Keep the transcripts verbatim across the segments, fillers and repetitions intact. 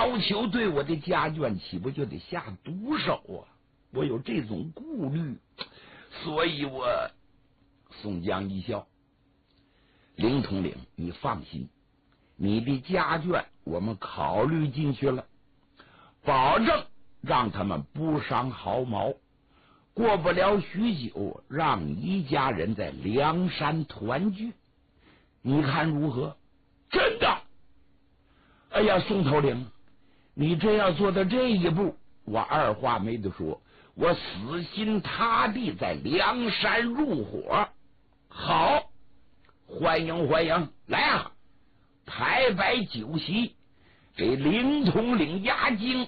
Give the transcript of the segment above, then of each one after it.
高俅对我的家眷岂不就得下毒手啊？我有这种顾虑，所以我宋江一笑，凌统领，你放心，你的家眷我们考虑进去了，保证让他们不伤毫毛。过不了许久，让你一家人在梁山团聚，你看如何？真的？哎呀，宋头领，你真要做到这一步，我二话没得说，我死心塌地在梁山入伙。好，欢迎欢迎，来啊，排摆酒席，给凌统领压惊。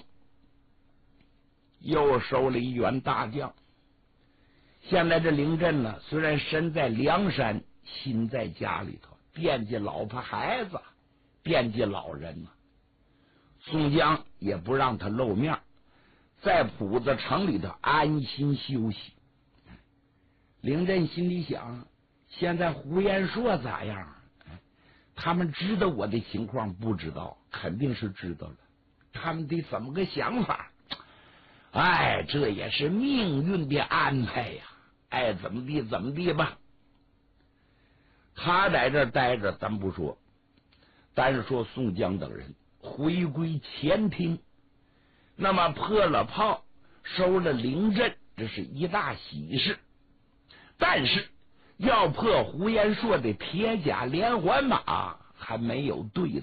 又收了一员大将。现在这凌震呢，虽然身在梁山，心在家里头，惦记老婆孩子，惦记老人呢。宋江也不让他露面，在埔子城里头安心休息。凌震心里想，现在胡延硕咋样？他们知道我的情况不知道？肯定是知道了。他们得怎么个想法？哎，这也是命运的安排呀！爱怎么地怎么地吧。他在这待着，咱不说，单说宋江等人回归前厅，那么破了炮，收了凌震，这是一大喜事。但是要破胡延硕的铁甲连环马，还没有对